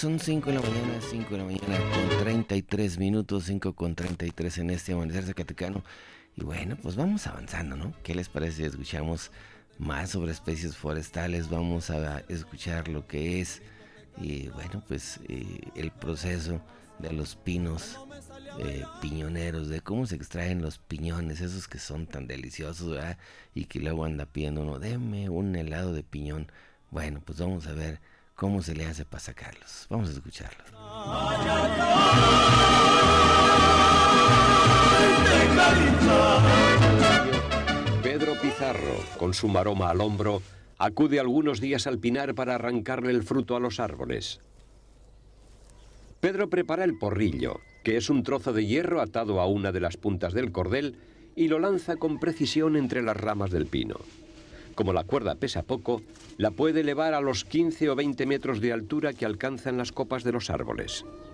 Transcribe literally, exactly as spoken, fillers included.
son cinco de la mañana, cinco de la mañana con treinta y tres minutos, cinco con treinta y tres en este amanecer zacatecano. Y bueno, pues vamos avanzando, ¿no? ¿Qué les parece si escuchamos más sobre especies forestales? Vamos a escuchar lo que es, y bueno, pues eh, el proceso de los pinos eh, piñoneros, de cómo se extraen los piñones, esos que son tan deliciosos, ¿verdad? Y que luego anda pidiendo uno, deme un helado de piñón. Bueno, pues vamos a ver cómo se le hace para sacarlos. Vamos a escucharlo. Pedro Pizarro, con su maroma al hombro, acude algunos días al pinar para arrancarle el fruto a los árboles. Pedro prepara el porrillo, que es un trozo de hierro atado a una de las puntas del cordel, y lo lanza con precisión entre las ramas del pino. Como la cuerda pesa poco, la puede elevar a los quince o veinte metros de altura que alcanzan las copas de los árboles.